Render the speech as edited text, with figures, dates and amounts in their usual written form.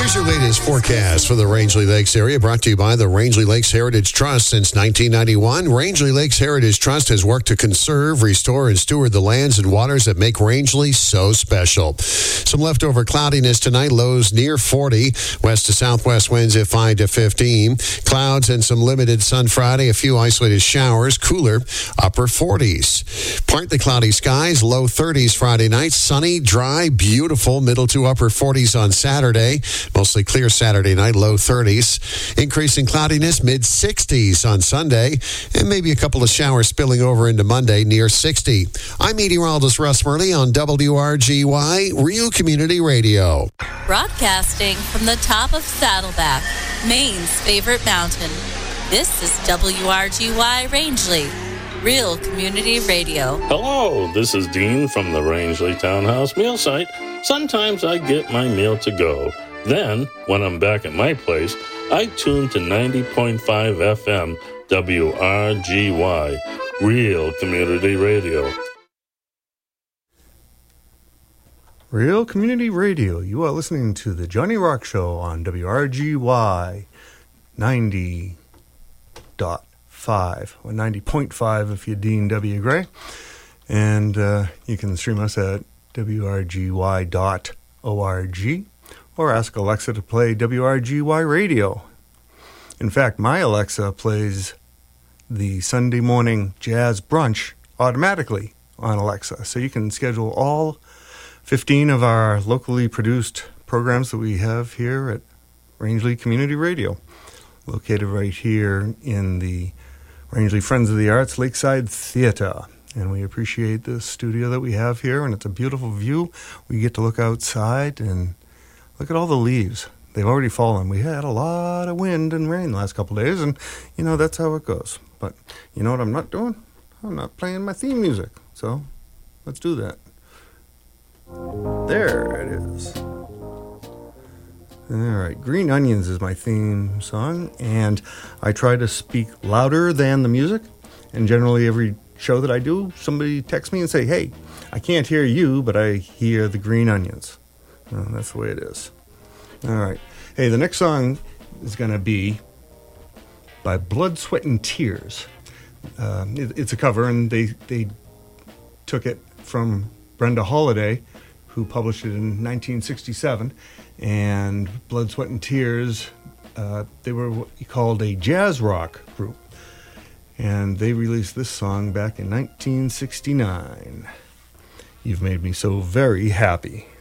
Here's your latest forecast for the Rangeley Lakes area, brought to you by the Rangeley Lakes Heritage Trust. Since 1991, Rangeley Lakes Heritage Trust has worked to conserve, restore, and steward the lands and waters that make Rangeley so special. Some leftover cloudiness tonight, lows near 40, west to southwest winds at 5 to 15. Clouds and some limited sun Friday, a few isolated showers, cooler, upper 40s. Partly cloudy skies, low 30s Friday night, sunny, dry, beautiful, middle to upper 40s on Saturday. Mostly clear Saturday night, low 30s. Increasing cloudiness, mid-60s on Sunday. And maybe a couple of showers spilling over into Monday, near 60. I'm meteorologist Russ Murley on WRGY, Real Community Radio. Broadcasting from the top of Saddleback, Maine's favorite mountain. This is WRGY Rangeley, Real Community Radio. Hello, this is Dean from the Rangeley Townhouse Meal Site. Sometimes I get my meal to go. Then, when I'm back at my place, I tune to 90.5 FM WRGY, Real Community Radio. Real Community Radio. You are listening to the Johnny Rock Show on WRGY 90.5 or 90.5 if you're Dean W. Gray. And you can stream us at WRGY.org or ask Alexa to play WRGY Radio. In fact, my Alexa plays the Sunday morning jazz brunch automatically on Alexa. So you can schedule all 15 of our locally produced programs that we have here at Rangeley Community Radio, located right here in the Rangeley Friends of the Arts Lakeside Theater. And we appreciate the studio that we have here, and it's a beautiful view. We get to look outside and look at all the leaves. They've already fallen. We had a lot of wind and rain the last couple of days, and, you know, that's how it goes. But you know what I'm not doing? I'm not playing my theme music. So let's do that. There it is. All right, Green Onions is my theme song, and I try to speak louder than the music. And generally every show that I do, somebody texts me and say, hey, I can't hear you, but I hear the Green Onions. Well, that's the way it is. All right. Hey, the next song is going to be by Blood, Sweat, and Tears. It's a cover, and they took it from Brenda Holiday, who published it in 1967. And Blood, Sweat, and Tears, they were what you called a jazz rock group. And they released this song back in 1969. You've made me so very happy.